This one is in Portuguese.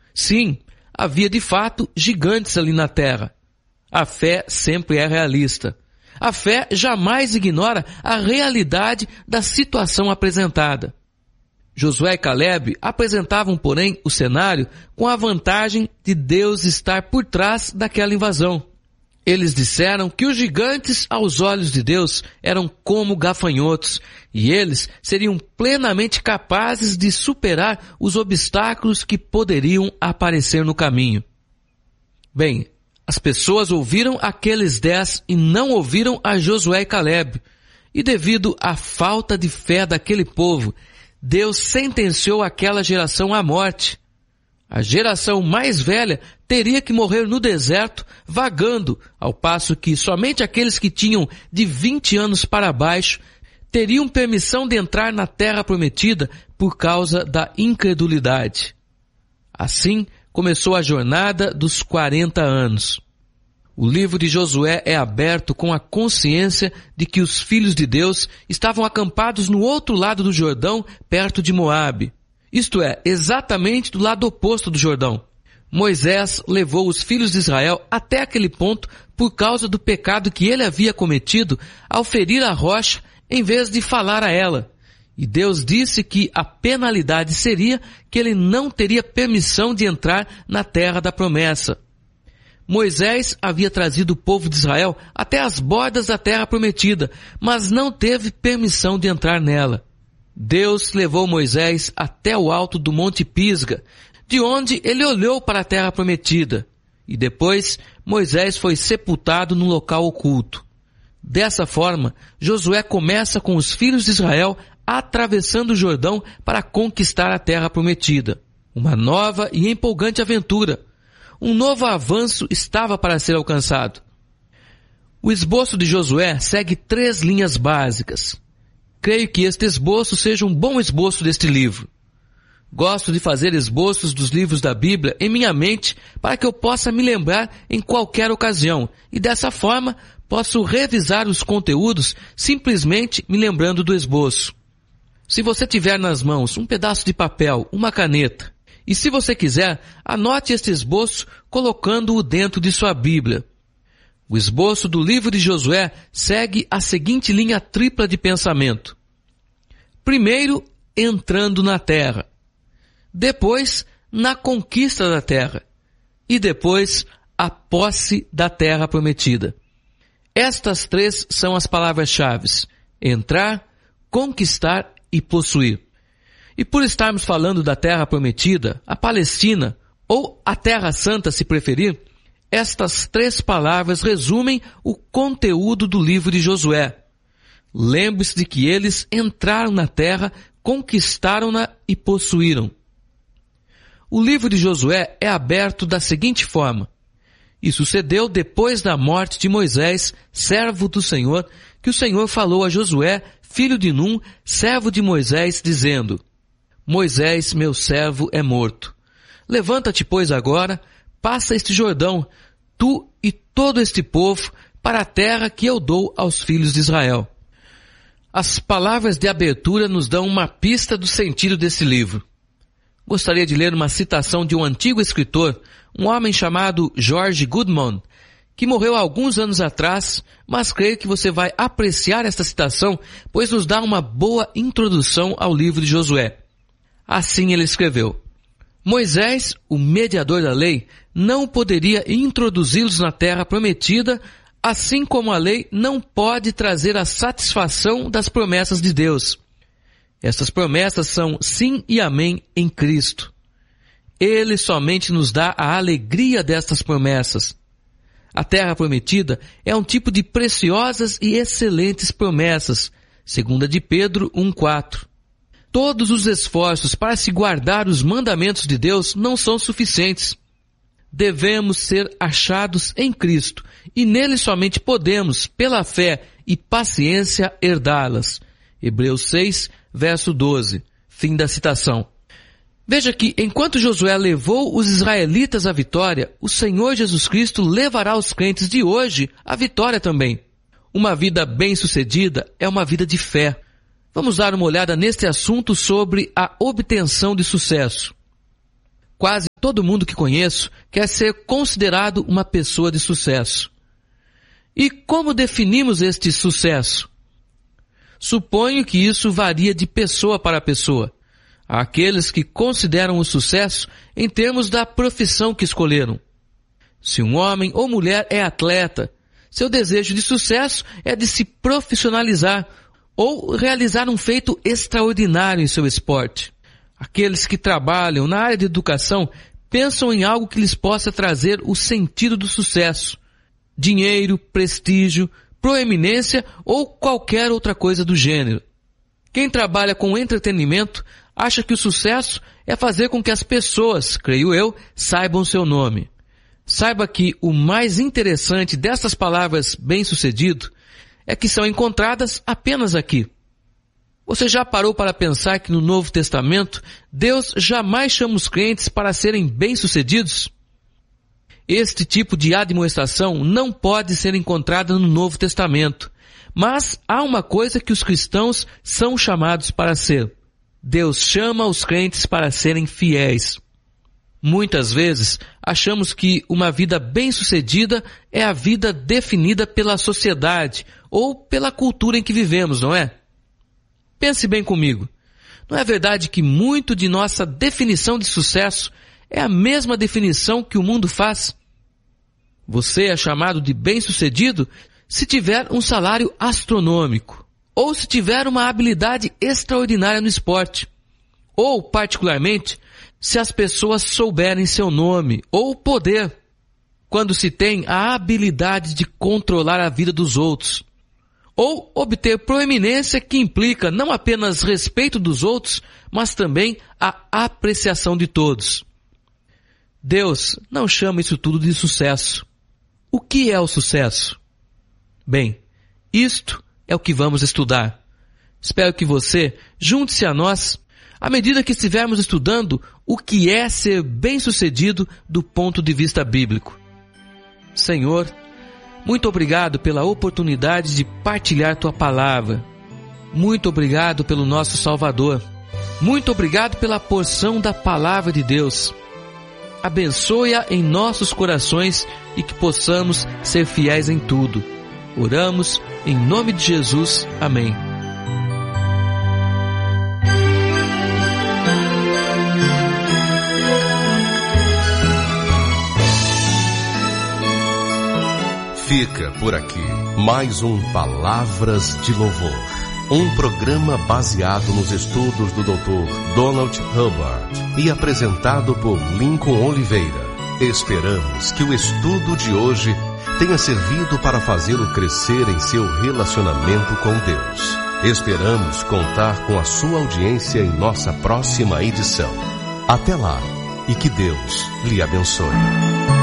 Sim, havia de fato gigantes ali na terra. A fé sempre é realista. A fé jamais ignora a realidade da situação apresentada. Josué e Caleb apresentavam, porém, o cenário com a vantagem de Deus estar por trás daquela invasão. Eles disseram que os gigantes, aos olhos de Deus, eram como gafanhotos, e eles seriam plenamente capazes de superar os obstáculos que poderiam aparecer no caminho. Bem, as pessoas ouviram aqueles 10 e não ouviram a Josué e Caleb, e devido à falta de fé daquele povo, Deus sentenciou aquela geração à morte. A geração mais velha teria que morrer no deserto, vagando, ao passo que somente aqueles que tinham de 20 anos para baixo teriam permissão de entrar na terra prometida por causa da incredulidade. Assim começou a jornada dos 40 anos. O livro de Josué é aberto com a consciência de que os filhos de Deus estavam acampados no outro lado do Jordão, perto de Moabe. Isto é, exatamente do lado oposto do Jordão. Moisés levou os filhos de Israel até aquele ponto por causa do pecado que ele havia cometido ao ferir a rocha em vez de falar a ela. E Deus disse que a penalidade seria que ele não teria permissão de entrar na terra da promessa. Moisés havia trazido o povo de Israel até as bordas da terra prometida, mas não teve permissão de entrar nela. Deus levou Moisés até o alto do Monte Pisga, de onde ele olhou para a terra prometida, e depois Moisés foi sepultado num local oculto. Dessa forma, Josué começa com os filhos de Israel atravessando o Jordão para conquistar a terra prometida. Uma nova e empolgante aventura. Um novo avanço estava para ser alcançado. O esboço de Josué segue 3 linhas básicas. Creio que este esboço seja um bom esboço deste livro. Gosto de fazer esboços dos livros da Bíblia em minha mente para que eu possa me lembrar em qualquer ocasião e dessa forma posso revisar os conteúdos simplesmente me lembrando do esboço. Se você tiver nas mãos um pedaço de papel, uma caneta, e se você quiser, anote este esboço colocando-o dentro de sua Bíblia. O esboço do livro de Josué segue a seguinte linha tripla de pensamento. Primeiro, entrando na terra. Depois, na conquista da terra. E depois, a posse da terra prometida. Estas 3 são as palavras-chave: entrar, conquistar e possuir. E por estarmos falando da terra prometida, a Palestina, ou a Terra Santa se preferir, estas 3 palavras resumem o conteúdo do livro de Josué. Lembre-se de que eles entraram na terra, conquistaram-na e possuíram. O livro de Josué é aberto da seguinte forma. E sucedeu depois da morte de Moisés, servo do Senhor, que o Senhor falou a Josué, filho de Num, servo de Moisés, dizendo: Moisés, meu servo, é morto. Levanta-te, pois, agora, passa este Jordão, tu e todo este povo, para a terra que eu dou aos filhos de Israel. As palavras de abertura nos dão uma pista do sentido desse livro. Gostaria de ler uma citação de um antigo escritor, um homem chamado George Goodman, que morreu há alguns anos atrás, mas creio que você vai apreciar esta citação, pois nos dá uma boa introdução ao livro de Josué. Assim ele escreveu: Moisés, o mediador da lei, não poderia introduzi-los na terra prometida, assim como a lei não pode trazer a satisfação das promessas de Deus. Estas promessas são sim e amém em Cristo. Ele somente nos dá a alegria destas promessas. A terra prometida é um tipo de preciosas e excelentes promessas, 2 de Pedro 1,4. Todos os esforços para se guardar os mandamentos de Deus não são suficientes. Devemos ser achados em Cristo, e nele somente podemos, pela fé e paciência, herdá-las. Hebreus 6, verso 12. Fim da citação. Veja que, enquanto Josué levou os israelitas à vitória, o Senhor Jesus Cristo levará os crentes de hoje à vitória também. Uma vida bem-sucedida é uma vida de fé. Vamos dar uma olhada neste assunto sobre a obtenção de sucesso. Quase Todo mundo que conheço quer ser considerado uma pessoa de sucesso. E como definimos este sucesso? Suponho que isso varia de pessoa para pessoa. Há aqueles que consideram o sucesso em termos da profissão que escolheram. Se um homem ou mulher é atleta, seu desejo de sucesso é de se profissionalizar ou realizar um feito extraordinário em seu esporte. Aqueles que trabalham na área de educação pensam em algo que lhes possa trazer o sentido do sucesso. Dinheiro, prestígio, proeminência ou qualquer outra coisa do gênero. Quem trabalha com entretenimento acha que o sucesso é fazer com que as pessoas, creio eu, saibam seu nome. Saiba que o mais interessante dessas palavras bem-sucedido é que são encontradas apenas aqui. Você já parou para pensar que no Novo Testamento Deus jamais chama os crentes para serem bem-sucedidos? Este tipo de admoestação não pode ser encontrada no Novo Testamento, mas há uma coisa que os cristãos são chamados para ser. Deus chama os crentes para serem fiéis. Muitas vezes, achamos que uma vida bem-sucedida é a vida definida pela sociedade ou pela cultura em que vivemos, não é? Pense bem comigo. Não é verdade que muito de nossa definição de sucesso é a mesma definição que o mundo faz? Você é chamado de bem-sucedido se tiver um salário astronômico, ou se tiver uma habilidade extraordinária no esporte, ou, particularmente, se as pessoas souberem seu nome ou poder, quando se tem a habilidade de controlar a vida dos outros, ou obter proeminência que implica não apenas respeito dos outros, mas também a apreciação de todos. Deus não chama isso tudo de sucesso. O que é o sucesso? Bem, isto é o que vamos estudar. Espero que você junte-se a nós à medida que estivermos estudando o que é ser bem-sucedido do ponto de vista bíblico. Senhor, muito obrigado pela oportunidade de partilhar Tua palavra. Muito obrigado pelo nosso Salvador. Muito obrigado pela porção da palavra de Deus. Abençoe-a em nossos corações e que possamos ser fiéis em tudo. Oramos em nome de Jesus. Amém. Fica por aqui mais um Palavras de Louvor, um programa baseado nos estudos do Dr. Donald Hubbard e apresentado por Lincoln Oliveira. Esperamos que o estudo de hoje tenha servido para fazê-lo crescer em seu relacionamento com Deus. Esperamos contar com a sua audiência em nossa próxima edição. Até lá e que Deus lhe abençoe.